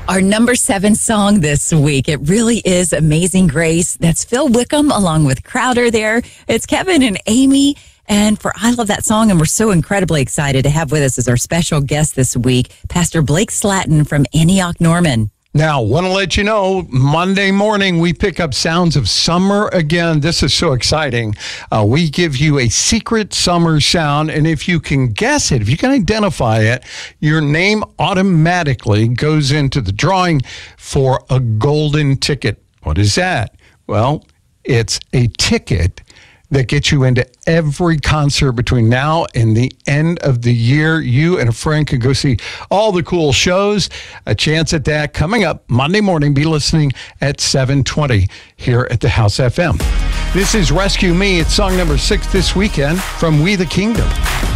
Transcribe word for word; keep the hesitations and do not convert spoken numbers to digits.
Our number seven song this week, it really is Amazing Grace. That's Phil Wickham along with Crowder there. It's Kevin and Amy. And for I love that song, and we're so incredibly excited to have with us as our special guest this week, Pastor Blake Slatton from Antioch Norman. Now, want to let you know, Monday morning, we pick up sounds of summer again. This is so exciting. Uh, we give you a secret summer sound, and if you can guess it, if you can identify it, your name automatically goes into the drawing for a golden ticket. What is that? Well, it's a ticket that gets you into every concert between now and the end of the year. You and a friend can go see all the cool shows. A chance at that coming up Monday morning. Be listening at seven twenty here at the House F M. This is Rescue Me. It's song number six this weekend from We the Kingdom.